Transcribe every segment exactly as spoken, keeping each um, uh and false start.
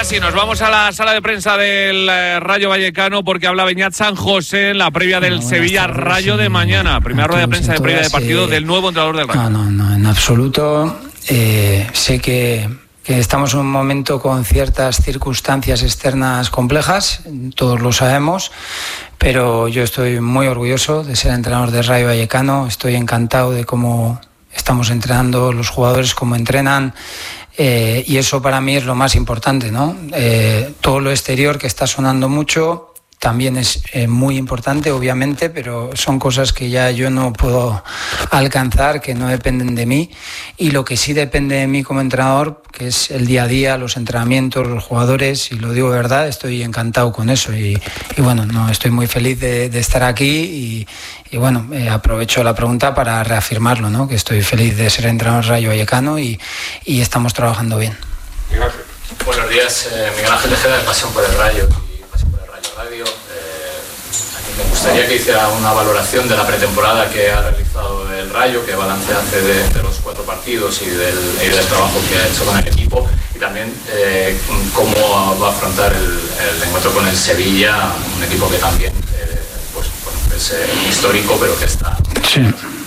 sí, nos vamos a la sala de prensa del eh, Rayo Vallecano porque habla Beñat San José en la previa del no, Sevilla tardes, Rayo de mañana. Primera rueda de prensa de previa de partido eh, del nuevo entrenador del Rayo. No, no, no, en absoluto. Eh, sé que, que estamos en un momento con ciertas circunstancias externas complejas, todos lo sabemos, pero yo estoy muy orgulloso de ser entrenador del Rayo Vallecano. Estoy encantado de cómo estamos entrenando, los jugadores cómo entrenan. Eh, y eso para mí es lo más importante, ¿no? Eh, todo lo exterior que está sonando mucho también es eh, muy importante, obviamente, pero son cosas que ya yo no puedo alcanzar, que no dependen de mí. Y lo que sí depende de mí como entrenador, que es el día a día, los entrenamientos, los jugadores, y lo digo de verdad, estoy encantado con eso. Y, y bueno, no, estoy muy feliz de, de estar aquí y, y bueno, eh, aprovecho la pregunta para reafirmarlo, ¿no? Que estoy feliz de ser entrenador Rayo Vallecano y, y estamos trabajando bien. Gracias. Buenos días, eh, Miguel Ángel Tejeda de Pasión por el Rayo. Radio. Eh, me gustaría que hiciera una valoración de la pretemporada que ha realizado el Rayo, que balance hace de, de los cuatro partidos y del, y del trabajo que ha hecho con el equipo, y también eh, cómo va a afrontar el, el encuentro con el Sevilla, un equipo que también eh, pues, bueno, es eh, histórico, pero que está... Sí,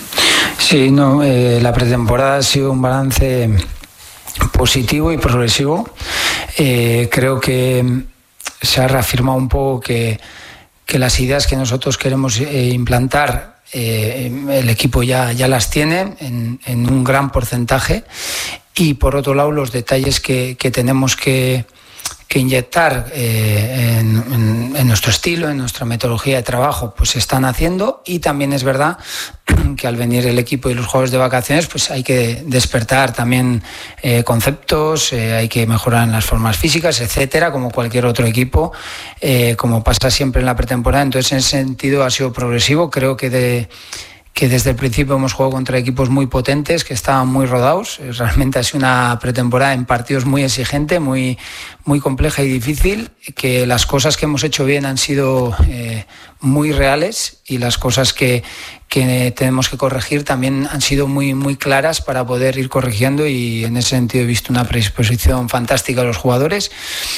sí no, eh, la pretemporada ha sido un balance positivo y progresivo. Eh, creo que se ha reafirmado un poco que, que las ideas que nosotros queremos eh, implantar, eh, el equipo ya, ya las tiene en, en un gran porcentaje, y por otro lado los detalles que, que tenemos que, que inyectar eh, en, en, en nuestro estilo, en nuestra metodología de trabajo, pues se están haciendo. Y también es verdad que al venir el equipo y los jugadores de vacaciones, pues hay que despertar también eh, conceptos, eh, hay que mejorar en las formas físicas, etcétera, como cualquier otro equipo, eh, como pasa siempre en la pretemporada. Entonces, en ese sentido ha sido progresivo. Creo que de que desde el principio hemos jugado contra equipos muy potentes, que estaban muy rodados. Realmente ha sido una pretemporada en partidos muy exigente, muy, muy compleja y difícil, que las cosas que hemos hecho bien han sido eh, muy reales, y las cosas que, que tenemos que corregir también han sido muy, muy claras para poder ir corrigiendo, y en ese sentido he visto una predisposición fantástica a los jugadores.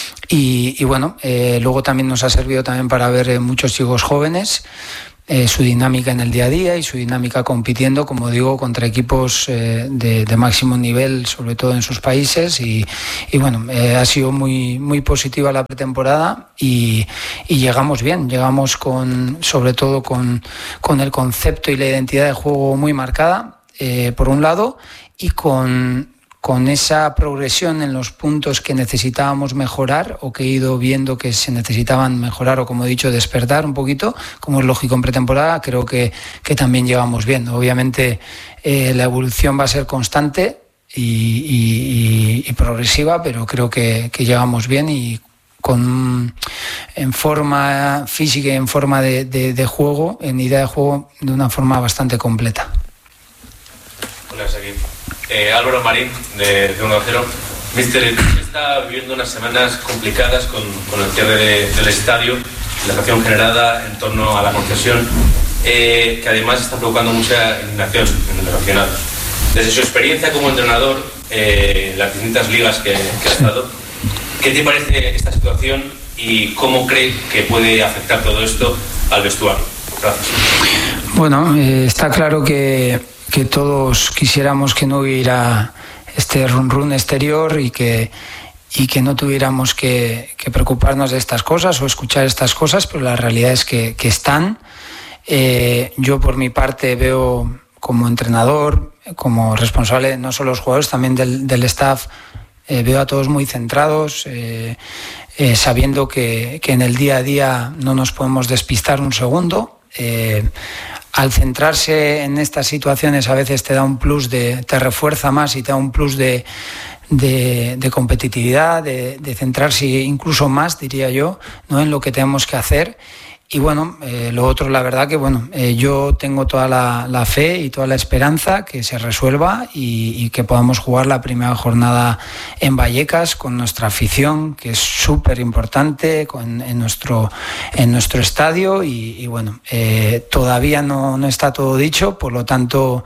Y, y bueno, eh, luego también nos ha servido también para ver eh, muchos chicos jóvenes, Eh, su dinámica en el día a día y su dinámica compitiendo, como digo, contra equipos eh, de, de máximo nivel, sobre todo en sus países. Y, y bueno, eh, ha sido muy, muy positiva la pretemporada, y, y llegamos bien, llegamos con, sobre todo con, con el concepto y la identidad de juego muy marcada, eh, por un lado, y con... con esa progresión en los puntos que necesitábamos mejorar, o que he ido viendo que se necesitaban mejorar, o como he dicho, despertar un poquito, como es lógico en pretemporada. Creo que, que también llevamos bien. Obviamente eh, la evolución va a ser constante y, y, y progresiva, pero creo que, que llevamos bien, y con en forma física y en forma de, de, de juego, en idea de juego, de una forma bastante completa. Hola, aquí. Eh, Álvaro Marín, de, de uno cero. Mister, está viviendo unas semanas complicadas con, con el cierre de, del estadio, la situación generada en torno a la concesión, eh, que además está provocando mucha indignación en el aficionado. Desde su experiencia como entrenador, eh, las distintas ligas que, que ha estado, ¿qué te parece esta situación y cómo cree que puede afectar todo esto al vestuario? Gracias. Bueno, eh, está claro que que todos quisiéramos que no hubiera este run run exterior, y que, y que no tuviéramos que, que preocuparnos de estas cosas o escuchar estas cosas, pero la realidad es que, que están. Eh, yo por mi parte veo, como entrenador, como responsable, no solo los jugadores, también del, del staff, eh, veo a todos muy centrados, eh, eh, sabiendo que, que en el día a día no nos podemos despistar un segundo. Eh, Al centrarse en estas situaciones a veces te da un plus de, te refuerza más y te da un plus de, de, de competitividad, de, de centrarse incluso más, diría yo, ¿no?, en lo que tenemos que hacer. Y bueno, eh, lo otro, la verdad que bueno, eh, yo tengo toda la, la fe y toda la esperanza que se resuelva, y, y que podamos jugar la primera jornada en Vallecas con nuestra afición, que es súper importante, con, en, nuestro, en nuestro estadio. Y, y bueno, eh, todavía no, no está todo dicho, por lo tanto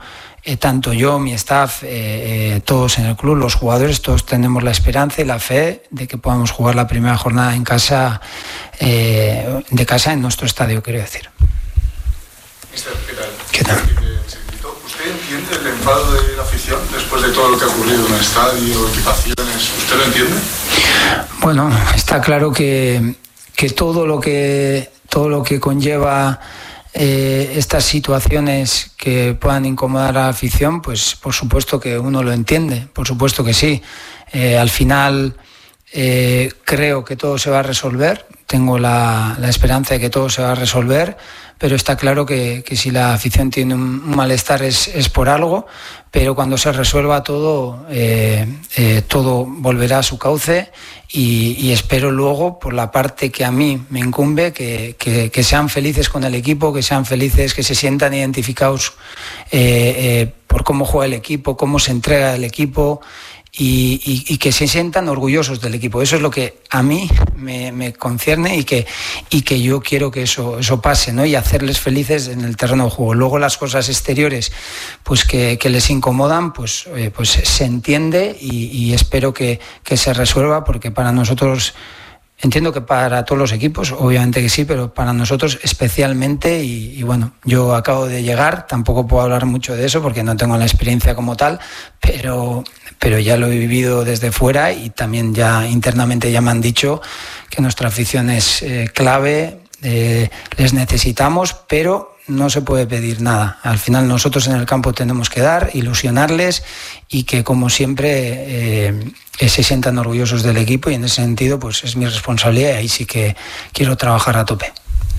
eh, tanto yo, mi staff, eh, eh, todos en el club, los jugadores, todos tenemos la esperanza y la fe de que podamos jugar la primera jornada en casa, eh, de casa en nuestro estadio, quiero decir. Mister, ¿qué tal? ¿Qué tal? ¿Usted entiende el enfado de la afición después de todo lo que ha ocurrido en el estadio, equipaciones? ¿Usted lo entiende? Bueno, está claro que, que todo lo que todo lo que conlleva eh, estas situaciones que puedan incomodar a la afición, pues por supuesto que uno lo entiende, por supuesto que sí. Eh, al final eh, creo que todo se va a resolver, tengo la, la esperanza de que todo se va a resolver, pero está claro que, que si la afición tiene un, un malestar es, es por algo, pero cuando se resuelva todo, eh, eh, todo volverá a su cauce y, y espero luego, por la parte que a mí me incumbe, que, que, que sean felices con el equipo, que sean felices, que se sientan identificados eh, eh, por cómo juega el equipo, cómo se entrega el equipo. Y, y, y que se sientan orgullosos del equipo. Eso es lo que a mí me, me concierne y que, y que yo quiero que eso, eso pase, ¿no? Y hacerles felices en el terreno de juego. Luego las cosas exteriores pues que, que les incomodan, pues, eh, pues se entiende y, y espero que, que se resuelva, porque para nosotros, entiendo que para todos los equipos, obviamente que sí, pero para nosotros especialmente, y, y bueno, yo acabo de llegar, tampoco puedo hablar mucho de eso porque no tengo la experiencia como tal, pero, pero ya lo he vivido desde fuera y también ya internamente ya me han dicho que nuestra afición es eh, clave, eh, les necesitamos, pero no se puede pedir nada. Al final nosotros en el campo tenemos que dar, ilusionarles y que, como siempre, eh, se sientan orgullosos del equipo, y en ese sentido pues es mi responsabilidad y ahí sí que quiero trabajar a tope.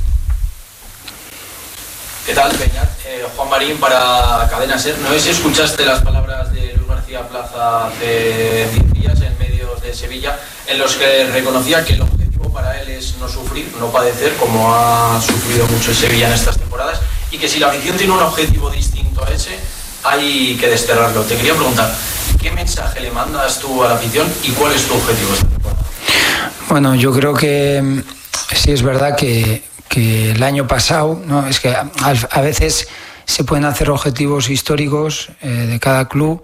¿Qué tal, Beñat? Eh, Juan Marín para Cadena SER. No sé si escuchaste las palabras de Luis García Plaza hace diez días en medios de Sevilla, en los que reconocía que el objetivo para él es no sufrir, no padecer, como ha sufrido mucho el Sevilla en estas temporadas, y que si la afición tiene un objetivo distinto a ese, hay que desterrarlo. Te quería preguntar, ¿qué mensaje le mandas tú a la afición y cuál es tu objetivo esta temporada? Bueno, yo creo que sí es verdad que, que el año pasado, ¿no? Es que a, a veces se pueden hacer objetivos históricos eh, de cada club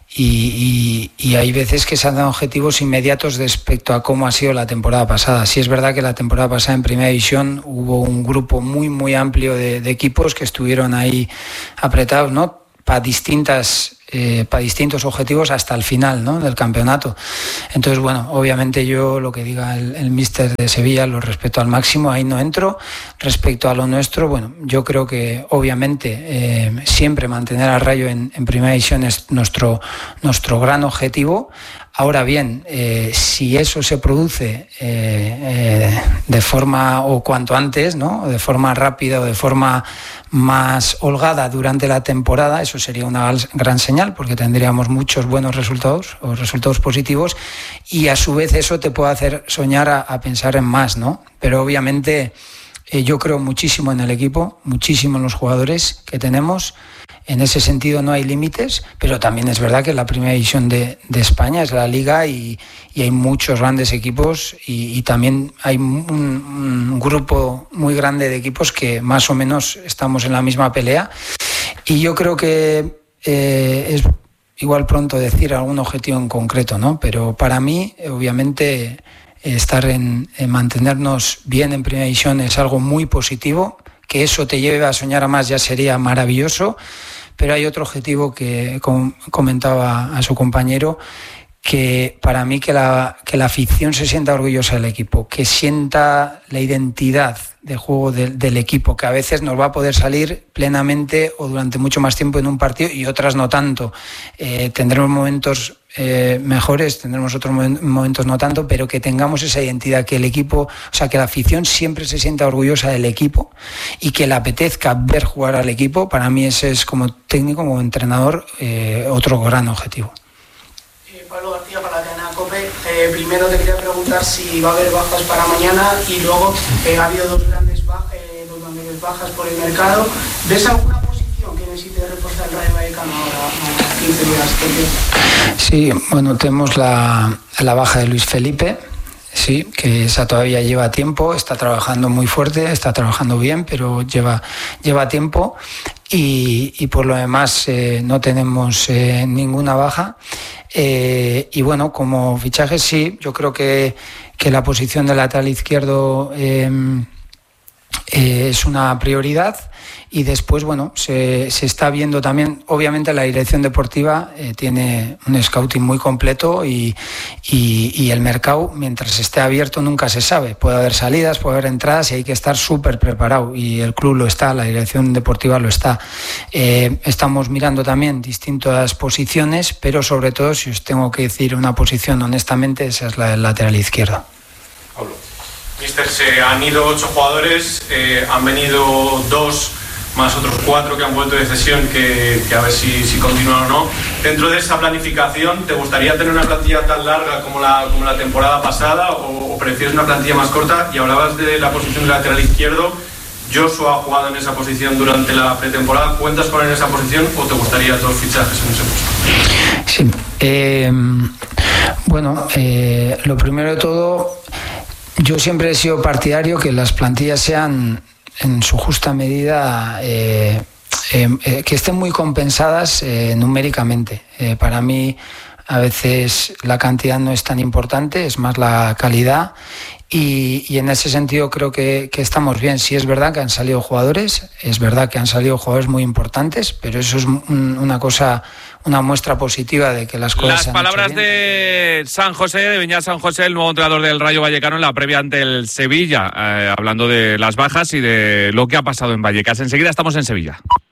y, y, y hay veces que se han dado objetivos inmediatos respecto a cómo ha sido la temporada pasada. Sí es verdad que la temporada pasada en Primera División hubo un grupo muy muy amplio de, de equipos que estuvieron ahí apretados, ¿no? Para distintas eh, para distintos objetivos hasta el final, ¿no? Del campeonato. Entonces, bueno, obviamente yo lo que diga el, el míster de Sevilla lo respeto al máximo, ahí no entro. Respecto a lo nuestro, bueno, yo creo que obviamente eh, siempre mantener al Rayo en, en Primera División es nuestro, nuestro gran objetivo. Ahora bien, eh, si eso se produce eh, eh, de forma, o cuanto antes, ¿no? De forma rápida o de forma más holgada durante la temporada, eso sería una gran señal, porque tendríamos muchos buenos resultados o resultados positivos, y a su vez eso te puede hacer soñar a, a pensar en más, ¿no? Pero obviamente eh, yo creo muchísimo en el equipo, muchísimo en los jugadores que tenemos. En ese sentido no hay límites, pero también es verdad que la primera división de, de España es la Liga y, y hay muchos grandes equipos y, y también hay un, un grupo muy grande de equipos que más o menos estamos en la misma pelea, y yo creo que eh, es igual pronto decir algún objetivo en concreto, ¿no? Pero para mí, obviamente, estar en, en mantenernos bien en primera división es algo muy positivo. Que eso te lleve a soñar a más ya sería maravilloso, pero hay otro objetivo que comentaba a su compañero, que para mí que la, que la afición se sienta orgullosa del equipo, que sienta la identidad de juego de, del equipo, que a veces nos va a poder salir plenamente o durante mucho más tiempo en un partido y otras no tanto. Eh, tendremos momentos eh, mejores, tendremos otros momentos no tanto, pero que tengamos esa identidad, que el equipo, o sea, que la afición siempre se sienta orgullosa del equipo y que le apetezca ver jugar al equipo. Para mí ese es, como técnico, como entrenador, eh, otro gran objetivo. Pablo García para la cadena COPE. Eh, primero te quería preguntar si va a haber bajas para mañana, y luego eh, ha habido dos grandes bajas, eh, dos grandes bajas por el mercado. ¿Ves alguna posición que necesite reforzar el Rayo Vallecano ahora a quince días? Sí, bueno, tenemos la, la baja de Luis Felipe. Sí, que esa todavía lleva tiempo, está trabajando muy fuerte, está trabajando bien, pero lleva, lleva tiempo. y, y por lo demás eh, no tenemos eh, ninguna baja. Eh, y bueno, como fichajes sí, yo creo que, que la posición de lateral izquierdo eh, eh, es una prioridad. Y después, bueno, se, se está viendo también, obviamente la dirección deportiva eh, tiene un scouting muy completo y, y, y el mercado, mientras esté abierto, nunca se sabe. Puede haber salidas, puede haber entradas y hay que estar súper preparado. Y el club lo está, la dirección deportiva lo está. Eh, estamos mirando también distintas posiciones, pero sobre todo, si os tengo que decir una posición honestamente, esa es la del lateral izquierdo. Pablo. Mister, se han ido ocho jugadores, eh, han venido dos más otros cuatro que han vuelto de cesión, que, que a ver si, si continúan o no. Dentro de esa planificación, ¿te gustaría tener una plantilla tan larga como la, como la temporada pasada o, o prefieres una plantilla más corta? Y hablabas de la posición de lateral izquierdo. Joshua ha jugado en esa posición durante la pretemporada. ¿Cuentas con él en esa posición o te gustaría dos fichajes en ese puesto? Sí. Eh, bueno, eh, lo primero de todo, yo siempre he sido partidario que las plantillas sean en su justa medida, eh, eh, eh, que estén muy compensadas eh, numéricamente. Eh, para mí a veces la cantidad no es tan importante, es más la calidad y, y en ese sentido creo que, que estamos bien. Sí es verdad que han salido jugadores, es verdad que han salido jugadores muy importantes, pero eso es un, una cosa, una muestra positiva de que las cosas Las se han palabras hecho bien. de San José, de Beñat San José, el nuevo entrenador del Rayo Vallecano en la previa ante el Sevilla, eh, hablando de las bajas y de lo que ha pasado en Vallecas. Enseguida estamos en Sevilla.